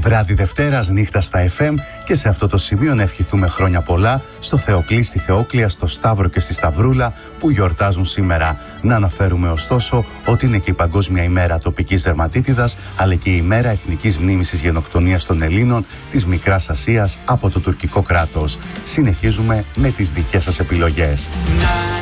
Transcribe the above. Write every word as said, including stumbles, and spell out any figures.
Βράδυ Δευτέρας, νύχτα στα εφ εμ, και σε αυτό το σημείο να ευχηθούμε χρόνια πολλά στο Θεοκλή, στη Θεόκλεια, στο Σταύρο και στη Σταυρούλα που γιορτάζουν σήμερα. Να αναφέρουμε ωστόσο ότι είναι και η Παγκόσμια ημέρα τοπικής δερματίτιδας, αλλά και η ημέρα εθνικής μνήμης της γενοκτονίας των Ελλήνων της Μικράς Ασίας από το τουρκικό κράτος. Συνεχίζουμε με τις δικές σας επιλογές.